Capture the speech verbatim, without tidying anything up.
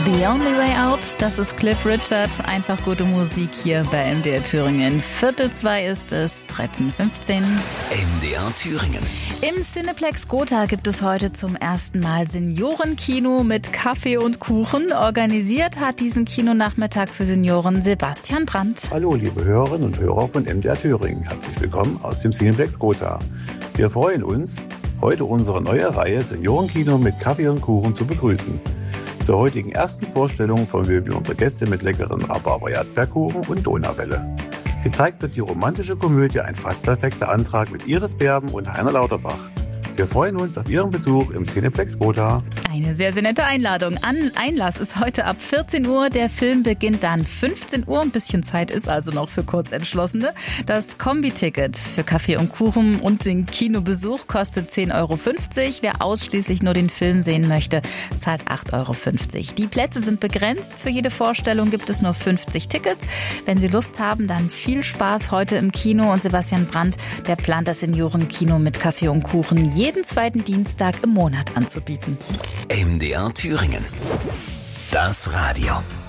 The Only Way Out, das ist Cliff Richard. Einfach gute Musik hier bei M D R Thüringen. Viertel zwei ist es, dreizehn Uhr fünfzehn. M D R Thüringen. Im Cineplex Gotha gibt es heute zum ersten Mal Seniorenkino mit Kaffee und Kuchen. Organisiert hat diesen Kinonachmittag für Senioren Sebastian Brandt. Hallo liebe Hörerinnen und Hörer von M D R Thüringen. Herzlich willkommen aus dem Cineplex Gotha. Wir freuen uns, heute unsere neue Reihe Seniorenkino mit Kaffee und Kuchen zu begrüßen. Zur heutigen ersten Vorstellung verwöhnen wir unsere Gäste mit leckeren Rhabarber-Erdbeerkuchen und Donauwelle. Gezeigt wird die romantische Komödie Ein fast perfekter Antrag mit Iris Berben und Heiner Lauterbach. Wir freuen uns auf Ihren Besuch im Cineplex Gotha. Eine sehr, sehr nette Einladung. An Einlass ist heute ab vierzehn Uhr. Der Film beginnt dann fünfzehn Uhr. Ein bisschen Zeit ist also noch für Kurzentschlossene. Das Kombi-Ticket für Kaffee und Kuchen und den Kinobesuch kostet zehn Euro fünfzig. Wer ausschließlich nur den Film sehen möchte, zahlt acht Euro fünfzig. Die Plätze sind begrenzt. Für jede Vorstellung gibt es nur fünfzig Tickets. Wenn Sie Lust haben, dann viel Spaß heute im Kino. Und Sebastian Brandt, der plant das Seniorenkino mit Kaffee und Kuchen jeden zweiten Dienstag im Monat anzubieten. M D R Thüringen. Das Radio.